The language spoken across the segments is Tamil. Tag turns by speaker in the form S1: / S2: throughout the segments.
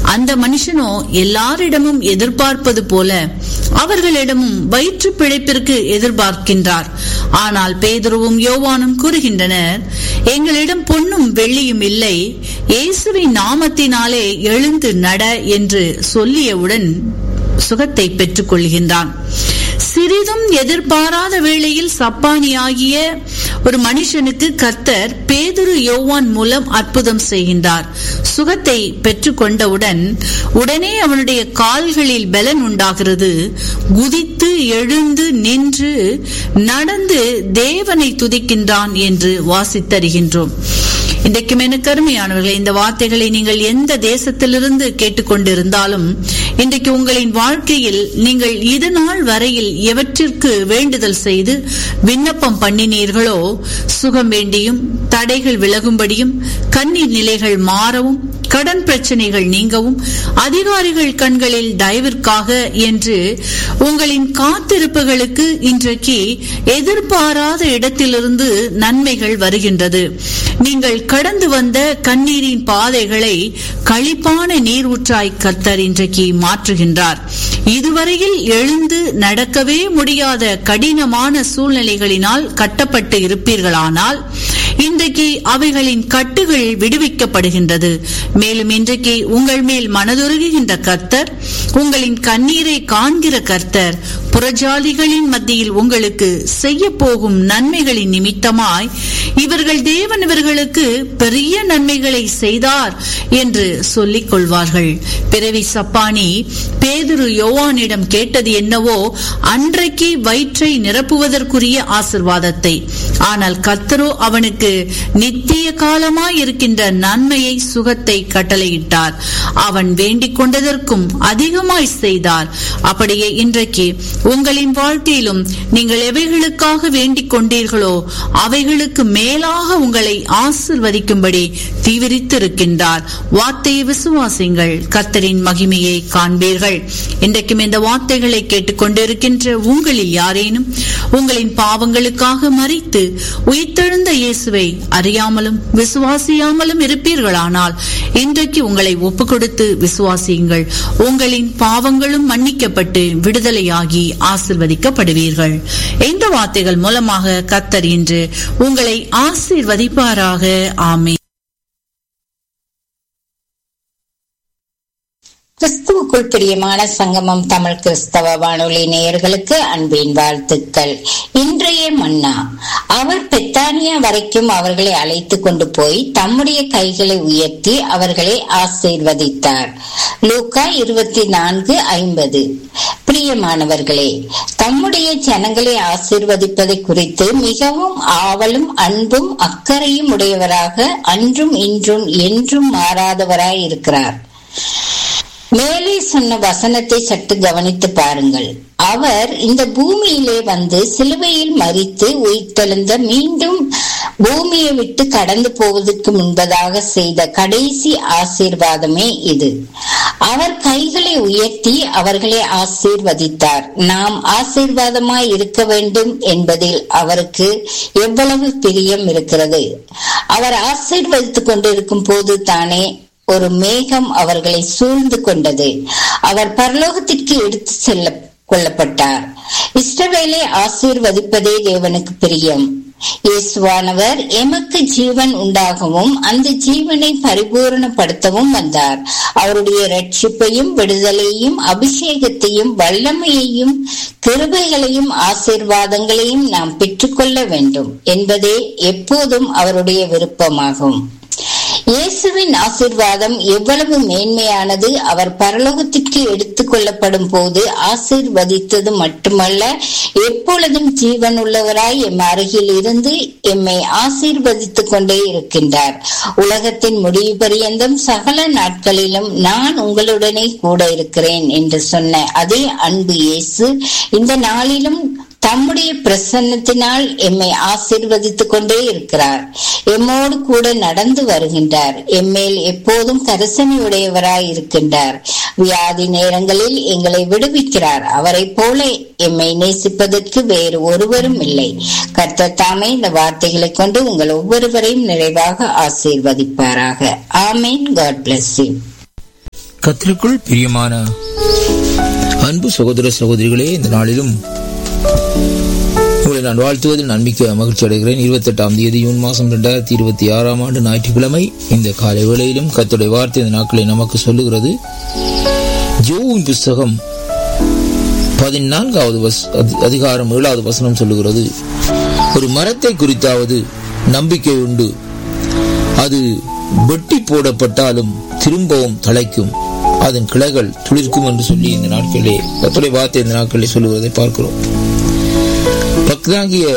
S1: அந்த மனுஷனோ எல்லாரிடமும் எதிர்பார்ப்பது போல அவர்களிடமும் வயிற்று பிழைப்பிற்கு எதிர்பார்க்கின்றார். ஆனால் பேதுருவும் யோவானும் கூறுகின்றனர், எங்களிடம் பொன்னும் வெள்ளியும் இல்லை, இயேசுவின் நாமத்தினாலே எழுந்து நட என்று சொல்லியவுடன் சுகத்தை பெற்றுக் கொள்கின்றான். சிறிதும் எதிர்பாராத வேளையில் சப்பானியாகிய ஒரு மனுஷனுக்கு கர்த்தர் பேதுரு யோவான் மூலம் அற்புதம் செய்கின்றார். சுகத்தை பெற்றுக் கொண்டவுடன் உடனே அவனுடைய கால்களில் பலன் உண்டாகிறது. குதித்து எழுந்து நின்று நடந்து தேவனை துதிக்கின்றான் என்று வாசித்தருகின்றோம். இன்றைக்கும் எனக்கு அருமையானவர்களே, இந்த வார்த்தைகளை நீங்கள் எந்த தேசத்திலிருந்து கேட்டுக்கொண்டிருந்தாலும் இன்றைக்கு உங்களின் வாழ்க்கையில் நீங்கள் இது நாள் வரையில் எவற்றிற்கு வேண்டுதல் செய்து விண்ணப்பம் பண்ணினீர்களோ, சுகம் வேண்டியும், தடைகள் விலகும்படியும், கண்ணீர் நிலைகள் மாறவும், கடன் பிரச்சனைகள் நீங்கவும், அதிகாரிகள் கண்களில் தயவிற்காக என்று உங்களின் காத்திருப்புகளுக்கு இன்றைக்கு எதிர்பாராத இடத்திலிருந்து நன்மைகள் வருகின்றது. நீங்கள் கடந்து வந்த கண்ணீரின் பாதைகளை களிப்பான நீரூற்றாய் கர்த்தர் இன்றைக்கு மாற்றுகின்றார். இதுவரையில் எழுந்து நடக்கவே முடியாத கடினமான சூழ்நிலைகளினால் கட்டப்பட்டு இருப்பீர்களானால் இன்றைக்கு அவைகளின் கட்டுகள் விடுவிக்கப்படுகின்றது. மேலும் இன்றைக்கு உங்கள் மேல் மனதுருகுகின்ற கர்த்தர், உங்களின் கண்ணீரை காண்கிற கர்த்தர், புறஜாதிகளின் மத்தியில் உங்களுக்கு செய்ய போகும் நன்மைகளின் நிமித்தமாய் இவர்கள் தேவன் இவர்களுக்கு பெரிய நன்மைகளை செய்தார் என்று சொல்லிக் கொள்வார்கள். பிறவி சப்பானி பேதுரு யோவானிடம் கேட்டது என்னவோ அன்றைக்கு வயிற்றை நிரப்புவதற்குரிய ஆசீர்வாதத்தை. ஆனால் கர்த்தரோ அவனுக்கு நித்திய காலமாய் இருக்கின்ற நன்மையை, சுகத்தை கட்டளையிட்டார். அவன் வேண்டிக் கொண்டதற்கும் அதிகமாய் செய்தார். அப்படியே இன்றைக்கு உங்களின் வாழ்க்கையிலும் நீங்கள் எவைகளுக்காக வேண்டிக் கொண்டீர்களோ அவைகளுக்கு மேலாக உங்களை ஆசீர்வதிக்கும்படி தீவிரித்திருக்கின்றார். வார்த்தையை விசுவாசிங்கள், கர்த்தரின் மகிமையை காண்பீர்கள். இன்றைக்கும் இந்த வார்த்தைகளை கேட்டுக்கொண்டிருக்கின்ற உங்களில் யாரேனும் உங்களின் பாவங்களுக்காக மரித்து உயிர்த்தெழுந்த இயேசுவை அறியாமலும் விசுவாசியாமலும் இருப்பீர்களானால் இன்றைக்கு உங்களை ஒப்புக் கொடுத்து விசுவாசியுங்கள். உங்களின் பாவங்களும் மன்னிக்கப்பட்டு விடுதலையாகி ஆசீர்வதிக்கப்படுவீர்கள். இந்த வார்த்தைகள் மூலமாக கர்த்தர் இன்று உங்களை ஆசீர்வதிப்பாராக. ஆமென்.
S2: கிறிஸ்துவுக்குள் பிரியமான சங்கமம் தமிழ் கிறிஸ்தவ வானொலி நேயர்களுக்கு அன்பின் வாழ்த்துக்கள். இன்றைய மன்னா, அவர் பெத்தானியா வரைக்கும் அவர்களை அழைத்து கொண்டு போய் தம்முடைய கைகளை உயர்த்தி அவர்களை ஆசீர்வதித்தார். லூக்கா 24:50. பிரியமானவர்களே, தம்முடைய ஜனங்களை ஆசீர்வதிப்பதை குறித்து மிகவும் ஆவலும் அன்பும் அக்கறையும் உடையவராக அன்றும் இன்றும் என்றும் மாறாதவராய் இருக்கிறார். மேலே சொன்ன வசனத்தை சற்று கவனித்து பாருங்கள். அவர் இந்த பூமியிலே வந்து சிலுவையில் மரித்து உயிர்த்தெழுந்த மீண்டும் பூமியை விட்டு கடந்து போவதற்கு முன்பதாக செய்த கடைசி ஆசீர்வாதமே இது. அவர் கைகளை உயர்த்தி அவர்களை ஆசீர்வதித்தார். நாம் ஆசீர்வாதமாய் இருக்க வேண்டும் என்பதில் அவருக்கு எவ்வளவு பிரியம் இருக்கிறது. அவர் ஆசீர்வதித்துக் கொண்டிருக்கும் போது தானே ஒரு மேகம் அவர்களை சூழ்ந்து கொண்டது. அவர் பரலோகத்திற்கு எடுத்து செல்ல கொள்ளப்பட்டார். இஸ்ரவேலை ஆசீர்வதிப்பதே தேவனுக்கு பிரியம். இயேசுவானவர் எமக்கு ஜீவன் உண்டாகவும் அந்த ஜீவனை பரிபூரணப்படுத்தவும் வந்தார். அவருடைய ரட்சிப்பையும் விடுதலையும் அபிஷேகத்தையும் வல்லமையையும் கிருபைகளையும் ஆசீர்வாதங்களையும் நாம் பெற்றுக்கொள்ள வேண்டும் என்பதே எப்போதும் அவருடைய விருப்பமாகும். இயேசுவின் ஆசீர்வாதம் எவ்வளவு மேன்மையானது! அவர் பரலோகத்திற்கு எடுத்துக் கொள்ளப்படும் போது ஆசீர்வதித்தது மட்டுமல்ல, எப்பொழுதும் ஜீவன் உள்ளவராய் எம் அருகில் இருந்து எம்மை ஆசீர்வதித்துக் கொண்டே இருக்கின்றார். உலகத்தின் முடிவு பரியந்தம் சகல நாட்களிலும் நான் உங்களுடனே கூட இருக்கிறேன் என்று சொன்ன அதே அன்பு இயேசு இந்த நாளிலும் தம்முடைய பிரசன்னத்தினால் எம்மை ஆசீர்வதித்துக் கொண்டே இருக்கிறார். எம்மோடு கூட நடந்து வருகின்றார். எம்மேல் எப்போதும் கரிசனை உடையவராய் இருக்கின்றார். வியாதி நேரங்களில் எங்களை விடுவிக்கிறார். அவரை போல எம்மை நேசிப்பதற்கு வேறு ஒருவரும் இல்லை. கர்த்தர் தாமே இந்த வார்த்தைகளை கொண்டு உங்கள் ஒவ்வொருவரையும் நிறைவாக ஆசீர்வதிப்பாராக. ஆமென். God bless you.
S3: கர்த்தருக்குள் பிரியமான அன்பு சகோதர சகோதரிகளே, இந்த நாளிலும் உங்களை நான் வாழ்த்துவதில் நம்பிக்கை மகிழ்ச்சி அடைகிறேன். 28ஆம் தேதி ஜூன் மாதம் 2026ஆம் ஆண்டு ஞாயிற்றுக்கிழமை இந்த காலை வேளையிலும் கர்த்தருடைய வார்த்தை இந்த நாட்களை நமக்கு சொல்லுகிறது. யோபுவின் புஸ்தகம் 14வது அதிகாரம் 7வது வசனம் சொல்லுகிறது, ஒரு மரத்தை குறித்தாவது நம்பிக்கை உண்டு, அது வெட்டி போடப்பட்டாலும் திரும்பவும் தழைக்கும், அதன் கிளைகள் துளிர்க்கும் என்று சொல்லி இந்த நாட்களிலே கர்த்தருடைய வார்த்தை இந்த நாட்களிலே சொல்லுவதை பார்க்கிறோம். பக்தனாகிய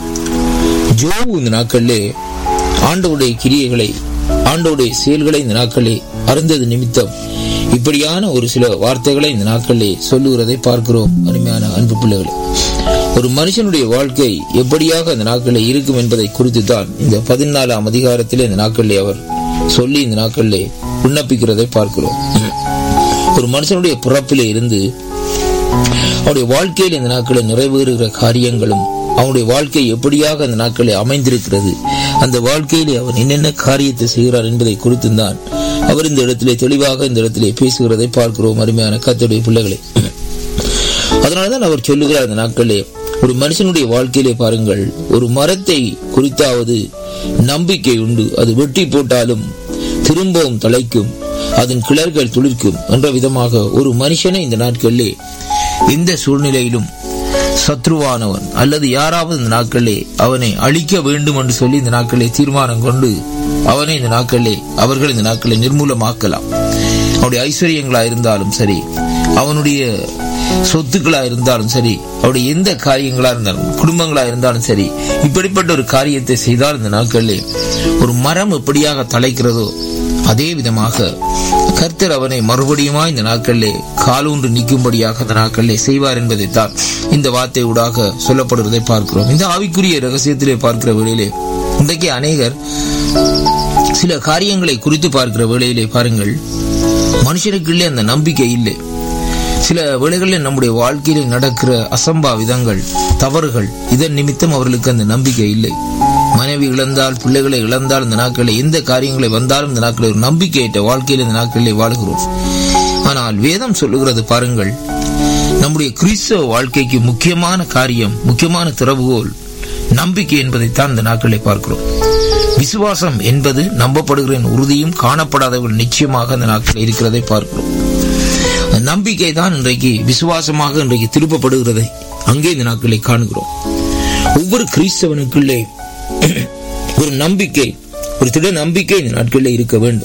S3: யோபு இந்த நாட்களிலே ஆண்டவருடைய கிரியைகளை, ஆண்டவருடைய செயல்களை இந்த நாட்களிலே அறிந்தது நிமித்தம் இப்படியான ஒரு சில வார்த்தைகளை இந்த நாட்களிலே சொல்லுகிறதை பார்க்கிறோம். அருமையான அன்பு பிள்ளைகளே, ஒரு மனுஷனுடைய வாழ்க்கை எப்படியாக இந்த நாட்களிலே இருக்கும் என்பதை குறித்து தான் இந்த 14ஆம் அதிகாரத்திலே இந்த நாட்களிலே அவர் சொல்லி இந்த நாட்களிலே விண்ணப்பிக்கிறதை பார்க்கிறோம். ஒரு மனுஷனுடைய பிறப்பிலே இருந்து அவருடைய வாழ்க்கையில் இந்த நாட்களில் நிறைவேறுகிற காரியங்களும், அவனுடைய வாழ்க்கை எப்படியாக அந்த நாட்களில் அமைந்திருக்கிறது, அந்த வாழ்க்கையிலே அவன் என்னென்ன காரியத்தை செய்கிறார் என்பதை குறித்து தான் அவர் இந்த இடத்திலே தெளிவாக இந்த இடத்திலே பேசுகிறதை பார்க்கிறோம். அருமையான கர்த்தருடைய பிள்ளைகளை, அதனால்தான் அவர் சொல்லுகிறார் இந்த நாட்களிலே ஒரு மனுஷனுடைய வாழ்க்கையிலே பாருங்கள், ஒரு மரத்தை குறித்தாவது நம்பிக்கை உண்டு, அது வெட்டி போட்டாலும் திரும்பவும் தழைக்கும், அதன் கிளர்கள் துளிர்க்கும் என்ற விதமாக ஒரு மனுஷனை இந்த நாட்களிலே எந்த சூழ்நிலையிலும் சத்ருவானவன் அல்லது யாராவது இந்த நாட்களிலே அவனை அழிக்க வேண்டும் என்று சொல்லி இந்த நாட்களிலே தீர்மானம் கொண்டு அவனை இந்த நாட்களிலே அவர்கள் இந்த நாட்களை நிர்மூலமாக்கலாம். அவனுடைய ஐஸ்வர்யங்களா இருந்தாலும் சரி, அவனுடைய சொத்துக்களா இருந்தாலும் சரி, அவருடைய எந்த காரியங்களா இருந்தாலும், குடும்பங்களா இருந்தாலும் சரி, இப்படிப்பட்ட ஒரு காரியத்தை செய்தால் இந்த நாட்களிலே ஒரு மரம் எப்படியாக தழைக்கிறதோ அதே விதமாக கர்த்தர் அவனை மறுபடியுமா இந்த நாட்களிலே காலூன்று நிற்கும்படியாக அந்த நாட்களிலே செய்வார் என்பதைத்தான் இந்த வார்த்தை ஊடாக சொல்லப்படுவதை பார்க்கிறோம். இந்த ஆவிக்குரிய ரகசியத்திலே பார்க்கிற வேளையிலே இன்றைக்கு அநேகர் சில காரியங்களை குறித்து பார்க்கிற வேளையிலே பாருங்கள், மனுஷனுக்குள்ளே அந்த நம்பிக்கை இல்லை. சில வேளைகளில் நம்முடைய வாழ்க்கையிலே நடக்கிற அசம்பாவிதங்கள், தவறுகள், இதன் நிமித்தம் அவர்களுக்கு அந்த நம்பிக்கை இல்லை. மனைவி இழந்தால், பிள்ளைகளை இழந்தால், இந்த நாட்களில் எந்த காரியங்களை வந்தாலும் இந்த நாட்களில் ஒரு நம்பிக்கையற்ற வாழ்க்கையில் இந்த நாட்களிலே வாழ்கிறோம். ஆனால் வேதம் சொல்லுகிறது பாருங்கள், நம்முடைய கிறிஸ்தவ வாழ்க்கைக்கு முக்கியமான காரியம், முக்கியமான திறவுகோல் நம்பிக்கை என்பதைத்தான் இந்த நாட்களிலே பார்க்கிறோம். விசுவாசம் என்பது நம்பப்படுகிற உறுதியும் காணப்படாதவர்கள் நிச்சயமாக இந்த நாட்களில் இருக்கிறதை பார்க்கிறோம். நம்பிக்கை தான் இன்றைக்கு விசுவாசமாக இன்றைக்கு திருப்பப்படுகிறதை அங்கே இந்த நாட்களை காணுகிறோம். ஒவ்வொரு கிறிஸ்தவனுக்குள்ளே ஒரு நம்பிக்கை, ஒரு திட நம்பிக்கை இந்த நாட்களில் இருக்க வேண்டும்.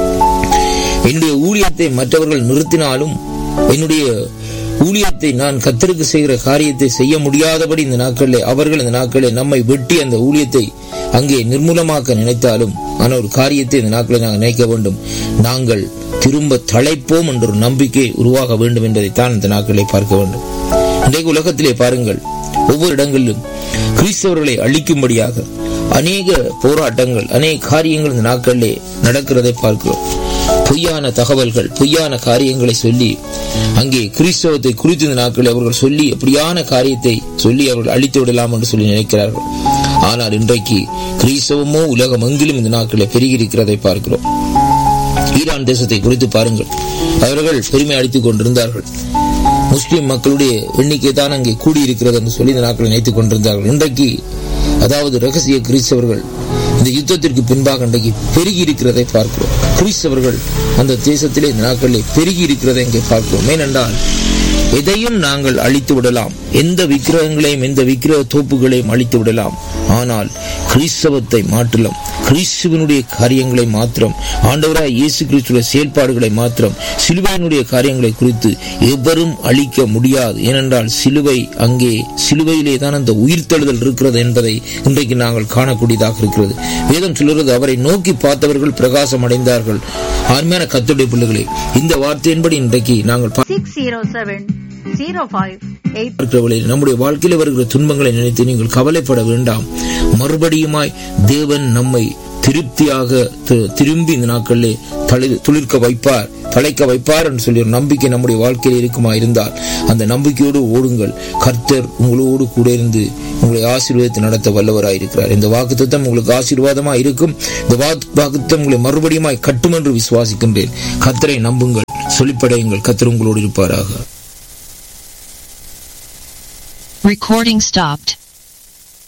S3: என்னுடைய ஊழியத்தை மற்றவர்கள் நிறுத்தினாலும் என்னுடைய ஊழியத்தை நான் கர்த்தருக்கு செய்கிற காரியத்தை செய்ய முடியாதபடி இந்த நாட்களில் அவர்கள் இந்த நாட்களில் நம்மை வெட்டி அந்த ஊழியத்தை அங்கே நிர்மூலமாக்க நினைத்தாலும், ஆனால் ஒரு காரியத்தை இந்த நாட்களில் நாங்கள் நினைக்க வேண்டும், நாங்கள் திரும்ப தழைப்போம் என்ற ஒரு நம்பிக்கை உருவாக வேண்டும் என்பதைத்தான் இந்த நாட்களை பார்க்க வேண்டும். இன்றைக்கு உலகத்திலே பாருங்கள், ஒவ்வொரு இடங்களிலும் கிறிஸ்தவர்களை அழிக்கும்படியாக அநேக போராட்டங்கள், அநேக காரியங்கள் இந்த நாட்களிலே நடக்கிறதை பார்க்கிறோம். பொய்யான தகவல்கள், பொய்யான காரியங்களை சொல்லி அங்கே கிறிஸ்தவத்தை குறித்து இந்த நாட்களில் அவர்கள் சொல்லி அப்படியான காரியத்தை சொல்லி அவர்கள் அழித்து விடலாம் என்று சொல்லி நினைக்கிறார்கள். ஆனால் இன்றைக்கு கிறிஸ்தவமோ உலகம் எங்கிலும் இந்த நாட்களில் பெருகி இருக்கிறதை பார்க்கிறோம். ஈரான் தேசத்தை குறித்து பாருங்கள், அவர்கள் பெருமை அடித்துக் கொண்டிருந்தார்கள். முஸ்லிம் மக்களுடைய எண்ணிக்கை தான் அங்கே கூடியிருக்கிறது என்று சொல்லி இந்த நாட்களை நினைத்துக் கொண்டிருந்தார்கள். இன்றைக்கு அதாவது ரகசிய கிறிஸ்தவர்கள் இந்த யுத்தத்திற்கு பின்பாக இன்றைக்கு பெருகி இருக்கிறதை பார்க்கிறோம். கிறிஸ்தவர்கள் அந்த தேசத்திலே இந்த நாட்களில் பெருகி இருக்கிறதை இங்கே பார்க்கிறோம். ஏனென்றால் எதையும் நாங்கள் அழித்து விடலாம், எந்த விக்கிரகங்களையும் எந்த விக்கிரக தோப்புகளையும் அழித்து விடலாம், ஆனால் கிறிஸ்தவத்தை மாற்றலாம், கிறிஸ்துவனுடைய காரியங்களை மாத்திரம், ஆண்டவராய் இயேசு கிறிஸ்துவின் செயல்பாடுகளை மாத்திரம், சிலுவையினுடைய காரியங்களை குறித்து எவரும் அழிக்க முடியாது. ஏனென்றால் சிலுவை, அங்கே சிலுவையிலே தான் அந்த உயிர்த்தெழுதல் இருக்கிறது என்பதை இன்றைக்கு நாங்கள் காணக்கூடியதாக இருக்கிறது. வேதம் சொல்கிறது, அவரை நோக்கி பார்த்தவர்கள் பிரகாசம் அடைந்தார்கள். அருமையான கர்த்தருடைய பிள்ளைகளே, இந்த வார்த்தையின்படி இன்றைக்கு நாங்கள் நம்முடைய வாழ்க்கையில் வருகிற துன்பங்களை நினைத்து நீங்கள் கவலைப்பட வேண்டாம். மறுபடியுமாய் தேவன் நம்மை திருப்தியாக திரும்பி இந்த நாட்களிலே துளிர்க்க வைப்பார், தழைக்க வைப்பார் என்று சொல்லி ஒரு நம்பிக்கை நம்முடைய வாழ்க்கையில் இருக்குமா இருந்தால் அந்த நம்பிக்கையோடு ஓடுங்கள். கர்த்தர் உங்களோடு கூட இருந்து உங்களை ஆசீர்வாதத்தை நடத்த வல்லவராயிருக்கிறார். இந்த வாக்குத்தத்தம் உங்களுக்கு ஆசீர்வாதமாக இருக்கும். இந்த வாக்குத்தத்தம் உங்களை மறுபடியும் கட்டும் என்று விசுவாசிக்கின்றேன். கர்த்தரை நம்புங்கள், சொல்லிப்படையுங்கள். கர்த்தர் உங்களோடு இருப்பாராக.
S4: Recording stopped.